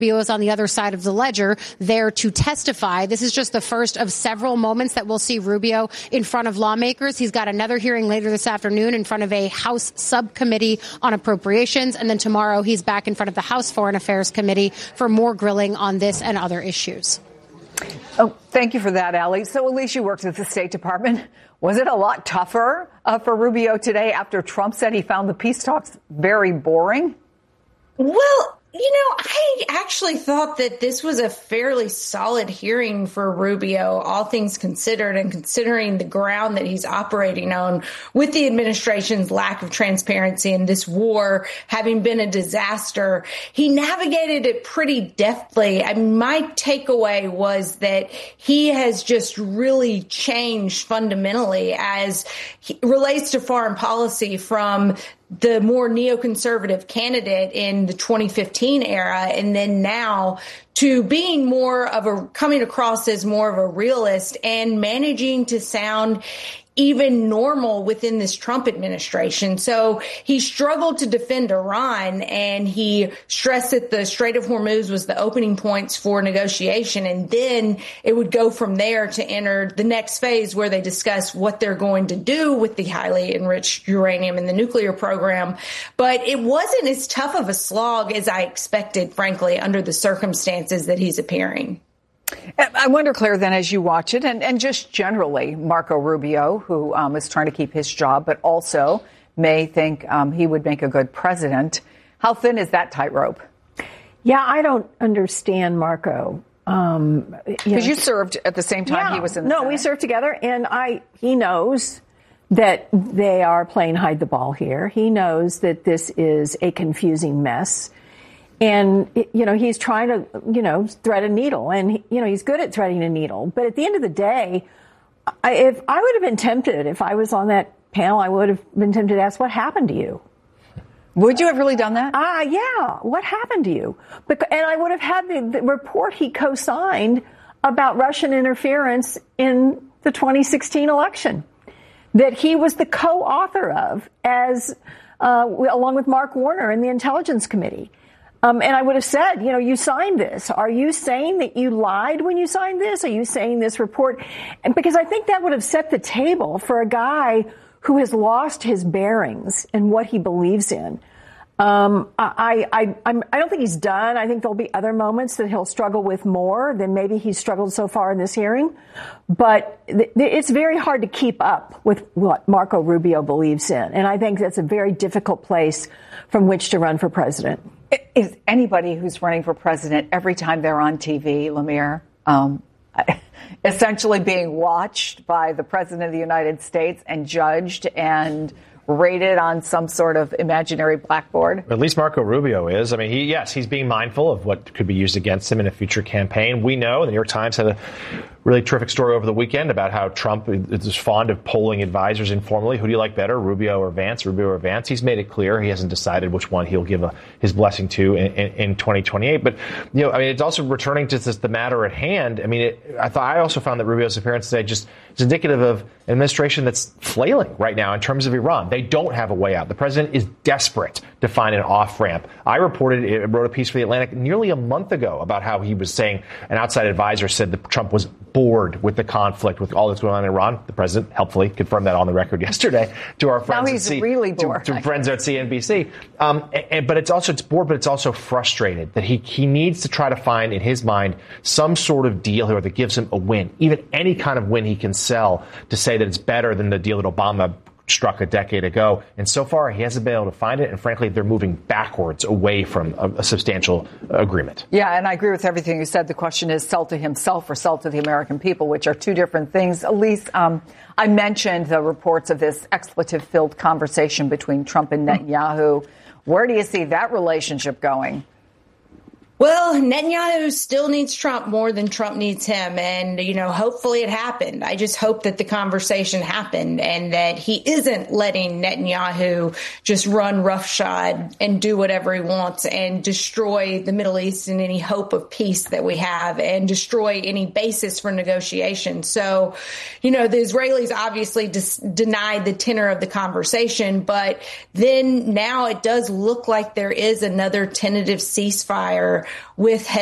Rubio is on the other side of the ledger there to testify. This is just the first of several moments that we'll see Rubio in front of lawmakers. He's got another hearing later this afternoon in front of a House subcommittee on appropriations. And then tomorrow he's back in front of the House Foreign Affairs Committee for more grilling on this and other issues. Oh, thank you for that, Allie. So, Elise, you worked at the State Department. Was it a lot tougher for Rubio today after Trump said he found the peace talks very boring? Well, I actually thought that this was a fairly solid hearing for Rubio, all things considered, and considering the ground that he's operating on with the administration's lack of transparency and this war having been a disaster. He navigated it pretty deftly. I mean, my takeaway was that he has just really changed fundamentally as it relates to foreign policy from the more neoconservative candidate in the 2015 era, and then now to being coming across as more of a realist and managing to sound even normal within this Trump administration. So he struggled to defend Iran, and he stressed that the Strait of Hormuz was the opening points for negotiation. And then it would go from there to enter the next phase where they discuss what they're going to do with the highly enriched uranium in the nuclear program. But it wasn't as tough of a slog as I expected, frankly, under the circumstances that he's appearing. I wonder, Claire, then, as you watch it, and just generally, Marco Rubio, who is trying to keep his job, but also may think he would make a good president. How thin is that tightrope? Yeah, I don't understand Marco. Because you served at the same time he was in the Senate. We served together, and he knows that they are playing hide the ball here. He knows that this is a confusing mess. And, he's trying to, thread a needle, and, he's good at threading a needle. But at the end of the day, if I would have been tempted, if I was on that panel, I would have been tempted to ask, what happened to you? Would you have really done that? Yeah. What happened to you? And I would have had the report he co-signed about Russian interference in the 2016 election that he was the co-author of along with Mark Warner in the Intelligence Committee. And I would have said, you signed this. Are you saying that you lied when you signed this? Are you saying this report? And because I think that would have set the table for a guy who has lost his bearings and what he believes in. I don't think he's done. I think there'll be other moments that he'll struggle with more than maybe he's struggled so far in this hearing. But it's very hard to keep up with what Marco Rubio believes in. And I think that's a very difficult place from which to run for president. Is anybody who's running for president every time they're on TV, Lemire, essentially being watched by the president of the United States and judged and rated on some sort of imaginary blackboard? At least Marco Rubio is. I mean, he's being mindful of what could be used against him in a future campaign. We know the New York Times had a really terrific story over the weekend about how Trump is fond of polling advisors informally. Who do you like better, Rubio or Vance? He's made it clear he hasn't decided which one he'll give his blessing to in 2028. But, it's also returning to the matter at hand. I mean, I also found that Rubio's appearance today just is indicative of an administration that's flailing right now in terms of Iran. They don't have a way out. The president is desperate to find an off-ramp. I wrote a piece for The Atlantic nearly a month ago about how he was saying an outside advisor said that Trump was bored with the conflict, with all that's going on in Iran. The president helpfully confirmed that on the record yesterday to our friends. Now he's really bored. To friends at CNBC. But it's bored, but it's also frustrated that he needs to try to find in his mind some sort of deal here that gives him a win, even any kind of win he can sell to say that it's better than the deal that Obama struck a decade ago. And so far, he hasn't been able to find it. And frankly, they're moving backwards away from a substantial agreement. Yeah, and I agree with everything you said. The question is sell to himself or sell to the American people, which are two different things. Elise, I mentioned the reports of this expletive-filled conversation between Trump and Netanyahu. Where do you see that relationship going? Well, Netanyahu still needs Trump more than Trump needs him. And, hopefully it happened. I just hope that the conversation happened and that he isn't letting Netanyahu just run roughshod and do whatever he wants and destroy the Middle East and any hope of peace that we have and destroy any basis for negotiation. So, the Israelis obviously denied the tenor of the conversation, but then now it does look like there is another tentative ceasefire with